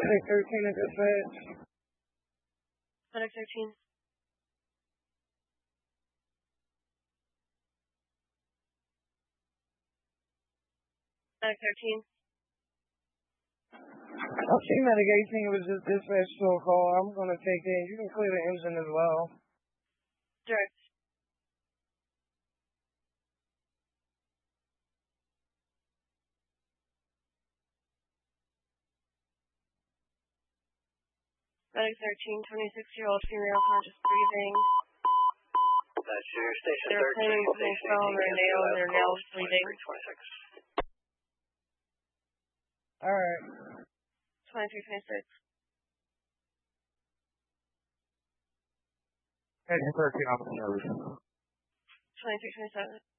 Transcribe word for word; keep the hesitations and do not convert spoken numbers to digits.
Medic thirteen at dispatch. Medic thirteen. Medic thirteen. I'll see Medic eighteen. It was just dispatch to a call. I'm going to take it. You can clear the engine as well. Direct. Medic thirteen, twenty-six-year-old female, conscious breathing. That's your station They're thirteen. claiming something fell on their nail and their nails bleeding. twenty-six. Alright. twenty-three twenty-six. Medic thirteen on the service. twenty-three twenty-seven.